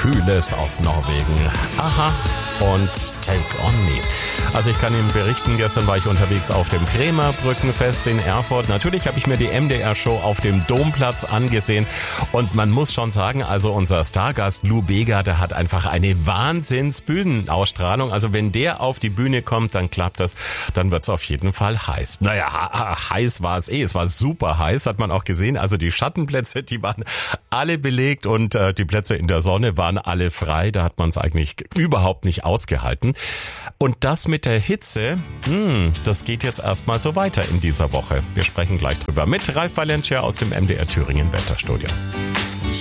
Kühles aus Norwegen. Aha und Take On Me. Also ich kann Ihnen berichten, gestern war ich unterwegs auf dem Bremer Brückenfest in Erfurt. Natürlich habe ich mir die MDR-Show auf dem Domplatz angesehen und man muss schon sagen, also unser Stargast Lou Bega, der hat einfach eine Wahnsinns-Bühnenausstrahlung. Also wenn der auf die Bühne kommt, dann klappt das, dann wird's auf jeden Fall heiß. Naja, heiß war es es war super heiß, hat man auch gesehen. Also die Schattenplätze, die waren alle belegt und die Plätze in der Sonne waren alle frei. Da hat man es eigentlich überhaupt nicht ausgehalten. Und das mit der Hitze, das geht jetzt erstmal so weiter in dieser Woche. Wir sprechen gleich drüber mit Ralf Valencia aus dem MDR Thüringen Wetterstudio.